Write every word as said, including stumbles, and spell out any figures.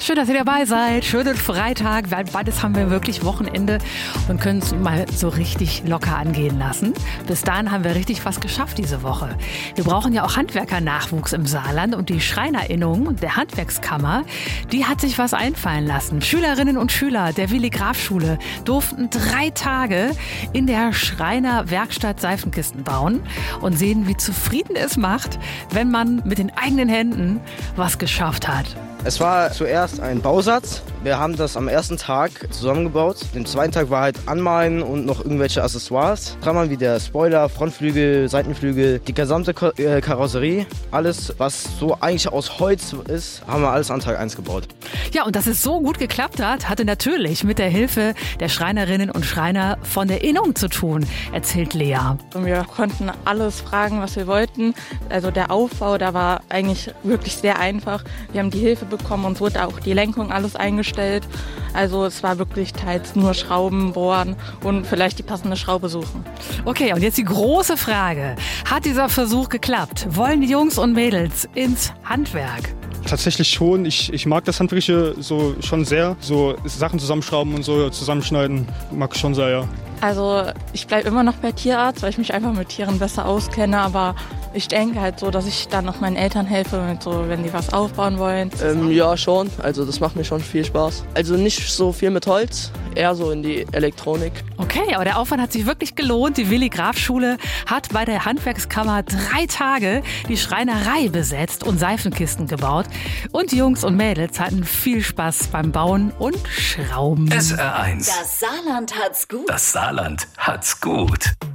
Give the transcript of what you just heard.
Schön, dass ihr dabei seid. Schönen Freitag. Beides haben wir wirklich Wochenende und können es mal so richtig locker angehen lassen. Bis dahin haben wir richtig was geschafft diese Woche. Wir brauchen ja auch Handwerkernachwuchs im Saarland und die Schreinerinnung der Handwerkskammer, die hat sich was einfallen lassen. Schülerinnen und Schüler der Willi-Graf-Schule durften drei Tage in der Schreinerwerkstatt Seifenkisten bauen und sehen, wie zufrieden es macht, wenn man mit den eigenen Händen was geschafft hat. Es war zuerst ein Bausatz. Wir haben das am ersten Tag zusammengebaut. Den zweiten Tag war halt Anmalen und noch irgendwelche Accessoires. Dran wie der Spoiler, Frontflügel, Seitenflügel, die gesamte Ko- äh, Karosserie. Alles, was so eigentlich aus Holz ist, haben wir alles an Tag eins gebaut. Ja, und dass es so gut geklappt hat, hatte natürlich mit der Hilfe der Schreinerinnen und Schreiner von der Innung zu tun, erzählt Lea. Und wir konnten alles fragen, was wir wollten. Also der Aufbau, da war eigentlich wirklich sehr einfach. Wir haben die Hilfe bekommen, uns wurde auch die Lenkung alles eingestellt. Also es war wirklich teils nur Schrauben, bohren und vielleicht die passende Schraube suchen. Okay, und jetzt die große Frage. Hat dieser Versuch geklappt? Wollen die Jungs und Mädels ins Handwerk? Tatsächlich schon. Ich, ich mag das Handwerkliche so schon sehr. So Sachen zusammenschrauben und so zusammenschneiden mag ich schon sehr, ja. Also ich bleibe immer noch bei Tierarzt, weil ich mich einfach mit Tieren besser auskenne, aber ich denke halt so, dass ich dann noch meinen Eltern helfe, mit so, wenn die was aufbauen wollen. Ähm, ja, schon. Also das macht mir schon viel Spaß. Also nicht so viel mit Holz, eher so in die Elektronik. Okay, aber der Aufwand hat sich wirklich gelohnt. Die Willi-Graf-Schule hat bei der Handwerkskammer drei Tage die Schreinerei besetzt und Seifenkisten gebaut. Und die Jungs und Mädels hatten viel Spaß beim Bauen und Schrauben. S R eins. Das Saarland hat's gut. Das Saarland hat's gut.